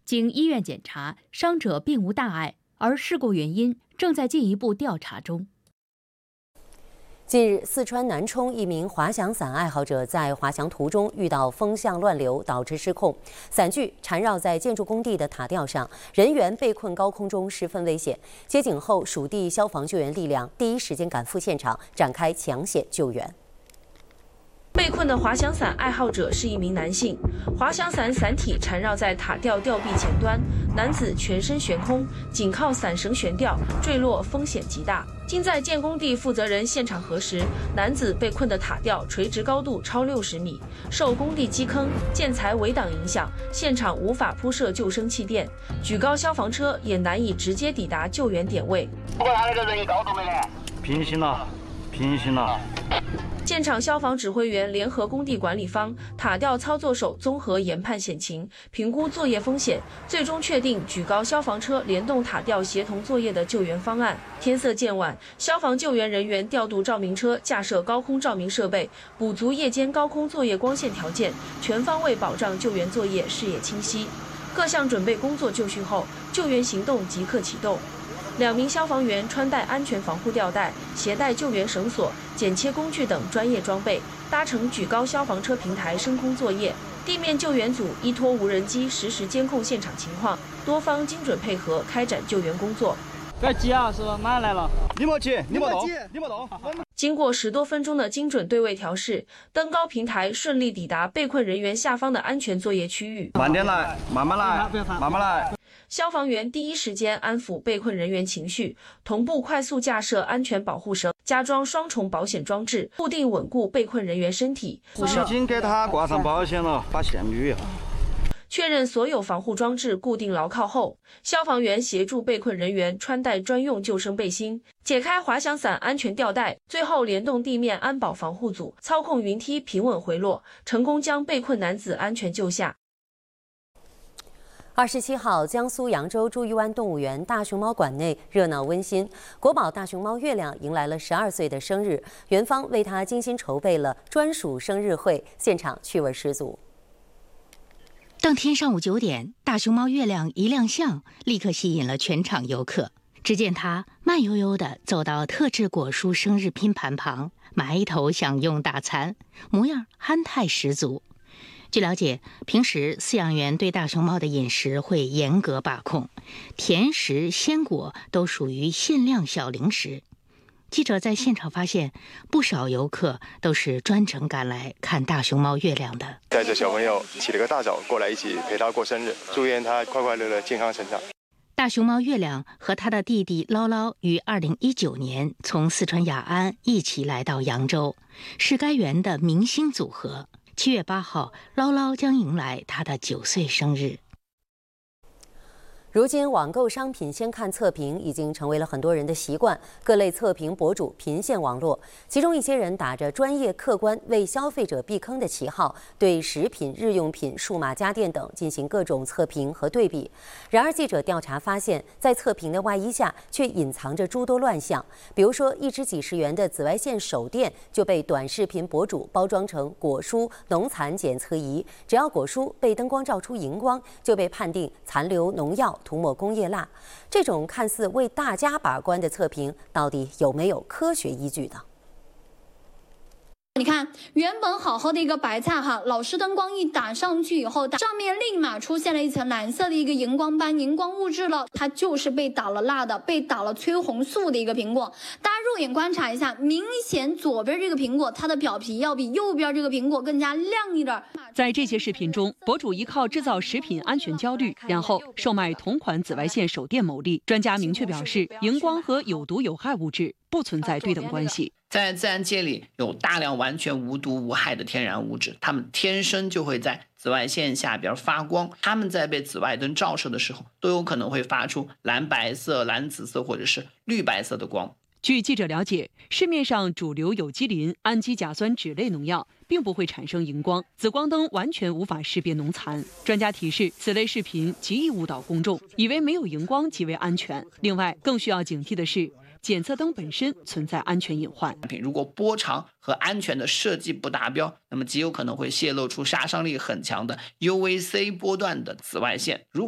经医院检查，伤者并无大碍，而事故原因正在进一步调查中。 近日，四川南充一名滑翔伞爱好者在滑翔途中遇到风向乱流，导致失控，伞具缠绕在建筑工地的塔吊上，人员被困高空中十分危险。接警后，属地消防救援力量第一时间赶赴现场，展开抢险救援。 被困的滑翔伞爱好者是一名男性，滑翔伞伞体缠绕在塔吊吊臂前端，男子全身悬空，仅靠伞绳悬吊，坠落风险极大。经在建工地负责人现场核实，男子被困的塔吊垂直高度超60米，受工地基坑、建材围挡影响，现场无法铺设救生气垫，举高消防车也难以直接抵达救援点位。 不过他那个人高度没得，平行了。 现场消防指挥员联合工地管理方、塔吊操作手综合研判险情，评估作业风险，最终确定举高消防车联动塔吊协同作业的救援方案。天色渐晚，消防救援人员调度照明车，架设高空照明设备，补足夜间高空作业光线条件，全方位保障救援作业视野清晰。各项准备工作就绪后，救援行动即刻启动。2名消防员穿戴安全防护吊带，携带救援绳索、剪切工具等专业装备，搭乘举高消防车平台升空作业。地面救援组依托无人机实时监控现场情况，多方精准配合开展救援工作。 别急啊，是吧？马上来了。 你莫急，你莫动。 经过10多分钟的精准对位调试，登高平台顺利抵达被困人员下方的安全作业区域。 慢点来，慢慢来。 消防员第一时间安抚被困人员情绪，同步快速架设安全保护绳，加装双重保险装置，固定稳固被困人员身体。 已经给他挂上保险了，把线捋一下。 确认所有防护装置固定牢靠后，消防员协助被困人员穿戴专用救生背心，解开滑翔伞安全吊带，最后联动地面安保防护组，操控云梯平稳回落，成功将被困男子安全救下。 27号，江苏扬州珠玉湾动物园大熊猫馆内热闹温馨，国宝大熊猫月亮迎来了12岁的生日，园方为它精心筹备了专属生日会，现场趣味十足。 当天上午9点，大熊猫月亮一亮相，立刻吸引了全场游客。只见它慢悠悠地走到特制果蔬生日拼盘旁，埋头享用大餐，模样憨态十足。据了解，平时饲养员对大熊猫的饮食会严格把控，甜食、鲜果都属于限量小零食。记者在现场发现，不少游客都是专程赶来看大熊猫月亮的。 带着小朋友起了个大早过来一起陪他过生日，祝愿他快快乐乐、健康成长。 大熊猫月亮和他的弟弟捞捞于2019年从四川雅安一起来到扬州，是该园的明星组合。7月8号，捞捞将迎来他的9岁生日。 如今，网购商品先看测评已经成为了很多人的习惯，各类测评博主频现网络，其中一些人打着专业、客观、为消费者避坑的旗号，对食品、日用品、数码家电等进行各种测评和对比。然而，记者调查发现，在测评的外衣下却隐藏着诸多乱象，比如说，一支几十元的紫外线手电就被短视频博主包装成果蔬农残检测仪，只要果蔬被灯光照出荧光，就被判定残留农药、涂抹工业蜡。这种看似为大家把关的测评，到底有没有科学依据呢？ 你看，原本好好的一个白菜哈，老式灯光一打上去以后，上面立马出现了一层蓝色的一个荧光斑、荧光物质了，它就是被打了蜡的，被打了催红素的一个苹果。大家肉眼观察一下，明显左边这个苹果，它的表皮要比右边这个苹果更加亮一点。 在这些视频中，博主依靠制造食品安全焦虑，然后售卖同款紫外线手电牟利。专家明确表示，荧光和有毒有害物质不存在对等关系。 在自然界里有大量完全无毒无害的天然物质，它们天生就会在紫外线下边发光，它们在被紫外灯照射的时候都有可能会发出蓝白色、蓝紫色或者是绿白色的光。 据记者了解，市面上主流有机磷、氨基甲酸酯类农药并不会产生荧光，紫光灯完全无法识别农残。专家提示，此类视频极易误导公众，以为没有荧光即为安全。另外，更需要警惕的是，检测灯本身存在安全隐患。 如果波长和安全的设计不达标，那么极有可能会泄露出杀伤力很强的 UVC 波段的紫外线。